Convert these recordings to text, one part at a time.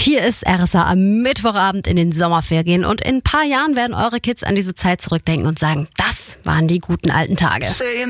Hier ist RSA am Mittwochabend in den Sommerferien und in ein paar Jahren werden eure Kids an diese Zeit zurückdenken und sagen, das waren die guten alten Tage.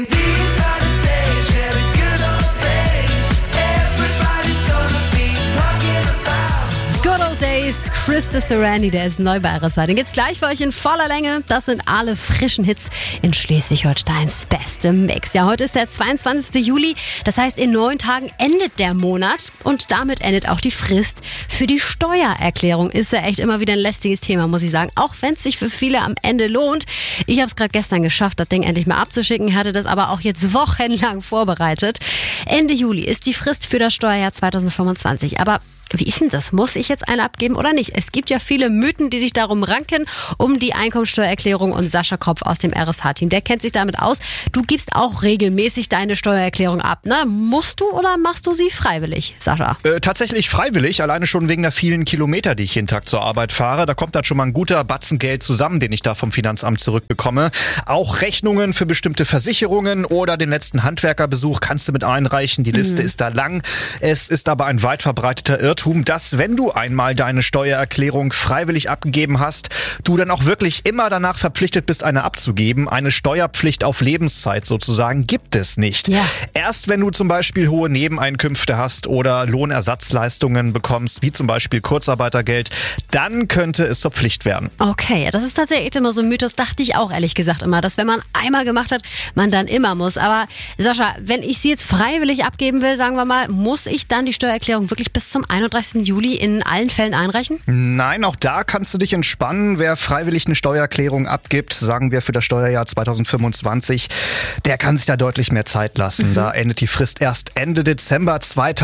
Good Old Days, Krista Serrani, der ist neu bei RSA. Den gibt's gleich für euch in voller Länge. Das sind alle frischen Hits in Schleswig-Holsteins bestem Mix. Ja, heute ist der 22. Juli. Das heißt, in 9 Tagen endet der Monat und damit endet auch die Frist für die Steuererklärung. Ist ja echt immer wieder ein lästiges Thema, muss ich sagen. Auch wenn es sich für viele am Ende lohnt. Ich habe es gerade gestern geschafft, das Ding endlich mal abzuschicken. Ich hatte das aber auch jetzt wochenlang vorbereitet. Ende Juli ist die Frist für das Steuerjahr 2025. Aber wie ist denn das? Muss ich jetzt eine abgeben oder nicht? Es gibt ja viele Mythen, die sich darum ranken, um die Einkommensteuererklärung, und Sascha Kropf aus dem RSH-Team, der kennt sich damit aus. Du gibst auch regelmäßig deine Steuererklärung ab, ne? Musst du oder machst du sie freiwillig, Sascha? Tatsächlich freiwillig, alleine schon wegen der vielen Kilometer, die ich jeden Tag zur Arbeit fahre. Da kommt dann schon mal ein guter Batzen Geld zusammen, den ich da vom Finanzamt zurückbekomme. Auch Rechnungen für bestimmte Versicherungen oder den letzten Handwerkerbesuch kannst du mit einreichen. Die Liste ist da lang. Es ist aber ein weit verbreiteter Irrtum, dass, wenn du einmal deine Steuererklärung freiwillig abgegeben hast, du dann auch wirklich immer danach verpflichtet bist, eine abzugeben. Eine Steuerpflicht auf Lebenszeit sozusagen gibt es nicht. Ja. Erst wenn du zum Beispiel hohe Nebeneinkünfte hast oder Lohnersatzleistungen bekommst, wie zum Beispiel Kurzarbeitergeld, dann könnte es zur Pflicht werden. Okay, das ist tatsächlich immer so ein Mythos, dachte ich auch ehrlich gesagt immer, dass wenn man einmal gemacht hat, man dann immer muss. Aber Sascha, wenn ich sie jetzt freiwillig abgeben will, sagen wir mal, muss ich dann die Steuererklärung wirklich bis zum 31. Juli in allen Fällen einreichen? Nein, auch da kannst du dich entspannen. Wer freiwillig eine Steuererklärung abgibt, sagen wir für das Steuerjahr 2025, der kann sich da deutlich mehr Zeit lassen. Da endet die Frist erst Ende Dezember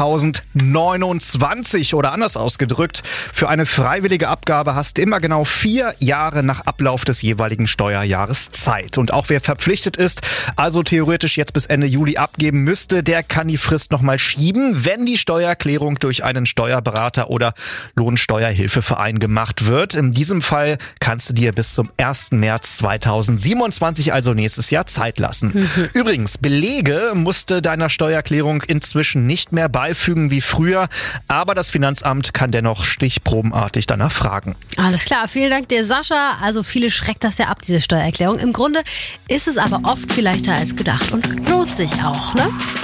2029 oder anders ausgedrückt. Für eine freiwillige Abgabe hast du immer genau 4 Jahre nach Ablauf des jeweiligen Steuerjahres Zeit. Und auch wer verpflichtet ist, also theoretisch jetzt bis Ende Juli abgeben müsste, der kann die Frist nochmal schieben, wenn die Steuererklärung durch einen Steuerberater oder Lohnsteuerhilfeverein gemacht wird. In diesem Fall kannst du dir bis zum 1. März 2027, also nächstes Jahr, Zeit lassen. Übrigens, Belege musste deiner Steuererklärung inzwischen nicht mehr beifügen wie früher, aber das Finanzamt kann dennoch stichprobenartig danach fragen. Alles klar, vielen Dank dir, Sascha. Also viele schreckt das ja ab, diese Steuererklärung. Im Grunde ist es aber oft viel leichter als gedacht und lohnt sich auch, ne?